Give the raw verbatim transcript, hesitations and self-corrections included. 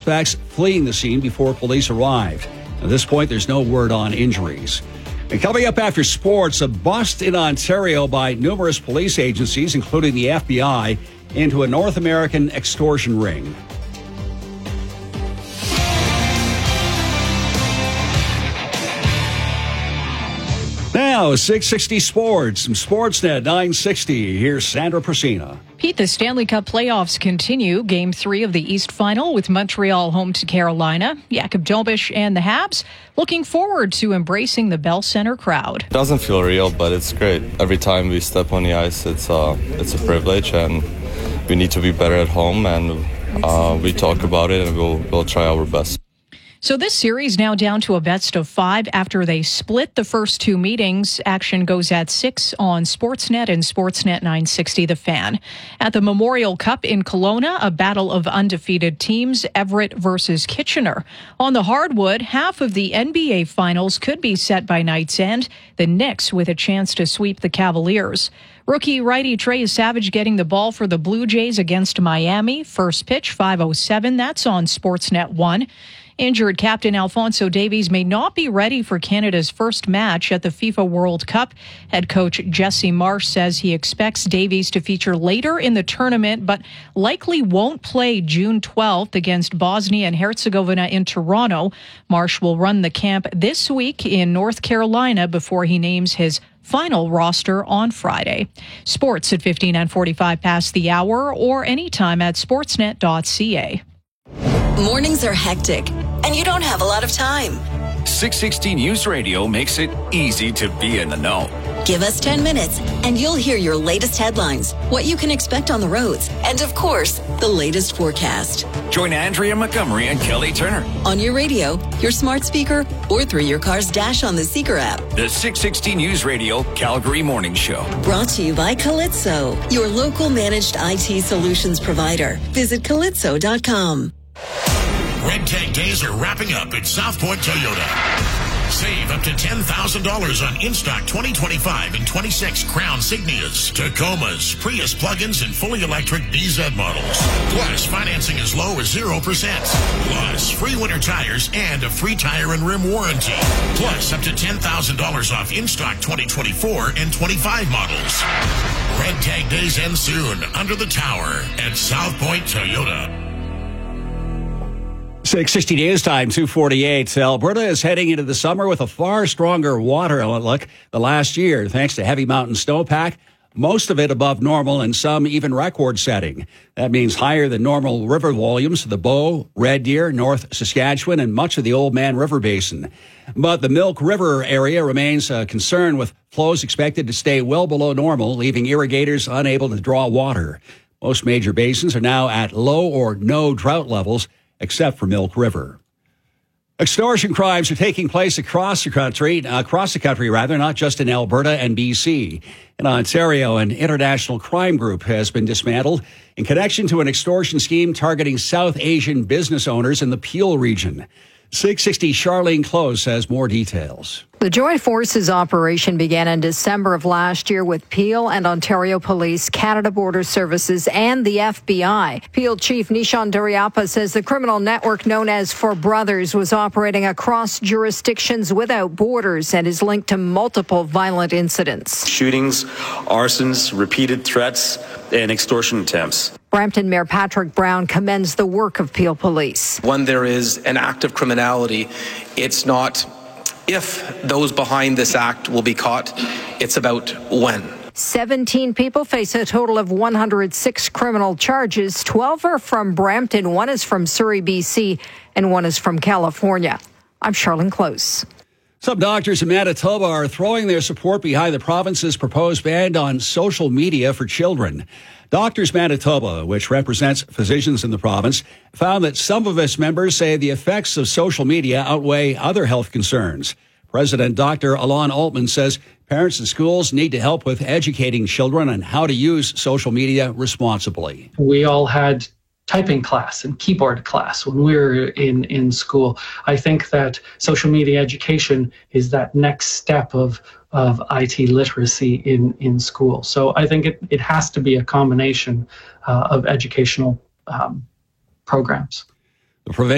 suspects fleeing the scene before police arrived. At this point, there's no word on injuries. And coming up after sports, a bust in Ontario by numerous police agencies, including the F B I, into a North American extortion ring. Now, six sixty Sports from Sportsnet nine sixty. Here's Sandra Persina. Pete, the Stanley Cup playoffs continue. Game three of the East Final with Montreal home to Carolina. Jakub Dobeš and the Habs looking forward to embracing the Bell Center crowd. It doesn't feel real, but it's great. Every time we step on the ice, it's, uh, it's a privilege, and we need to be better at home, and uh, we talk about it, and we'll, we'll try our best. So this series now down to a best of five after they split the first two meetings. Action goes at six on Sportsnet and Sportsnet nine sixty The Fan. At the Memorial Cup in Kelowna, a battle of undefeated teams, Everett versus Kitchener. On the hardwood, half of the N B A Finals could be set by night's end. The Knicks with a chance to sweep the Cavaliers. Rookie righty Trey Savage getting the ball for the Blue Jays against Miami. First pitch, five oh seven. That's on Sportsnet one. Injured captain Alphonso Davies may not be ready for Canada's first match at the FIFA World Cup. Head coach Jesse Marsh says he expects Davies to feature later in the tournament, but likely won't play June twelfth against Bosnia and Herzegovina in Toronto. Marsh will run the camp this week in North Carolina before he names his final roster on Friday. Sports at fifteen and forty-five past the hour or anytime at sportsnet dot c a. Mornings are hectic, and you don't have a lot of time. six sixty News Radio makes it easy to be in the know. Give us ten minutes, and you'll hear your latest headlines, what you can expect on the roads, and of course, the latest forecast. Join Andrea Montgomery and Kelly Turner on your radio, your smart speaker, or through your car's dash on the Seeker app. The six sixty News Radio Calgary Morning Show. Brought to you by Calypso, your local managed I T solutions provider. Visit calypso dot com. Red Tag Days are wrapping up at South Point Toyota. Save up to ten thousand dollars on in-stock twenty twenty-five and twenty-six Crown Signias, Tacomas, Prius plug-ins, and fully electric B Z models. Plus, financing as low as zero percent. Plus, free winter tires and a free tire and rim warranty. Plus, up to ten thousand dollars off in-stock twenty twenty-four and twenty-five models. Red Tag Days end soon under the tower at South Point Toyota. six sixty News Time, two forty-eight. Alberta is heading into the summer with a far stronger water outlook than last year, thanks to heavy mountain snowpack, most of it above normal and some even record-setting. That means higher than normal river volumes for the Bow, Red Deer, North Saskatchewan, and much of the Oldman River Basin. But the Milk River area remains a concern, with flows expected to stay well below normal, leaving irrigators unable to draw water. Most major basins are now at low or no drought levels, except for Milk River. Extortion crimes are taking place across the country, uh, across the country rather, not just in Alberta and B C. In Ontario, an international crime group has been dismantled in connection to an extortion scheme targeting South Asian business owners in the Peel region. six sixty Charlene Close has more details. The Joint Forces operation began in December of last year with Peel and Ontario Police, Canada Border Services, and the F B I. Peel Chief Nishan Duriappa says the criminal network known as Four Brothers was operating across jurisdictions without borders and is linked to multiple violent incidents. Shootings, arsons, repeated threats, and extortion attempts. Brampton Mayor Patrick Brown commends the work of Peel Police. When there is an act of criminality, it's not if those behind this act will be caught, it's about when. seventeen people face a total of one hundred six criminal charges. twelve are from Brampton, one is from Surrey, B C, and one is from California. I'm Charlene Close. Some doctors in Manitoba are throwing their support behind the province's proposed ban on social media for children. Doctors Manitoba, which represents physicians in the province, found that some of its members say the effects of social media outweigh other health concerns. President Doctor Alon Altman says parents and schools need to help with educating children on how to use social media responsibly. We all had typing class and keyboard class when we were in, in school. I think that social media education is that next step of of I T literacy in, in school. So I think it, it has to be a combination uh, of educational um, programs. The